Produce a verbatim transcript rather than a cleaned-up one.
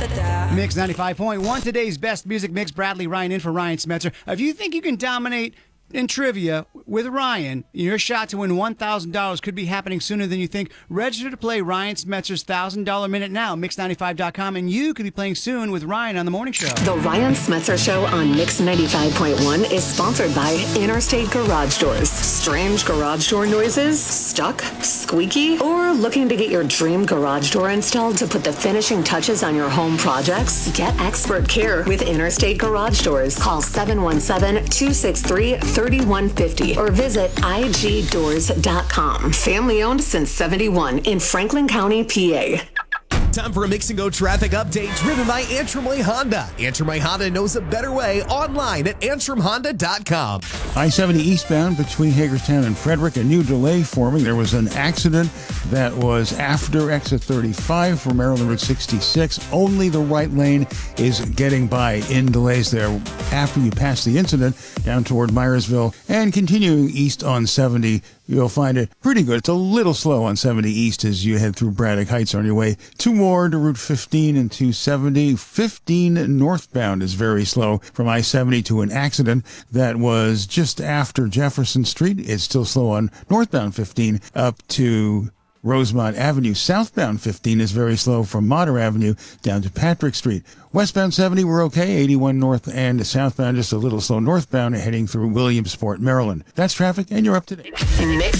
Mix ninety-five point one, today's best music mix. Bradley Ryan in for Ryan Smetzer. If you think you can dominate in trivia with Ryan, your shot to win one thousand dollars could be happening sooner than you think. Register to play Ryan Smetzer's one thousand dollars Minute now, mix ninety-five dot com, and you could be playing soon with Ryan on the morning show. The Ryan Smetzer Show on Mix ninety-five point one is sponsored by Interstate Garage Doors. Strange garage door noises? Stuck? Squeaky? Or looking to get your dream garage door installed to put the finishing touches on your home projects? Get expert care with Interstate Garage Doors. Call seven one seven, two six three, three one five zero or visit I G doors dot com. Family owned since seventy-one in Franklin County, P A. Time for a Mix and Go traffic update driven by Antrim Way Honda. Antrim Way Honda knows a better way online at antrim honda dot com. I seventy eastbound between Hagerstown and Frederick, a new delay forming. There was an accident that was after exit thirty-five for Maryland Route sixty-six. Only the right lane is getting by in delays there after you pass the incident down toward Myersville. And continuing east on seventy, you'll find it pretty good. It's a little slow on seventy east as you head through Braddock Heights on your way to more to Route fifteen and two seventy. fifteen northbound is very slow from I seventy to an accident that was just after Jefferson Street. It's still slow on northbound fifteen up to Rosemont Avenue. Southbound fifteen is very slow from Motter Avenue down to Patrick Street. Westbound seventy, we're okay. eighty-one north and southbound just a little slow northbound heading through Williamsport, Maryland. That's traffic, and you're up to date. Mix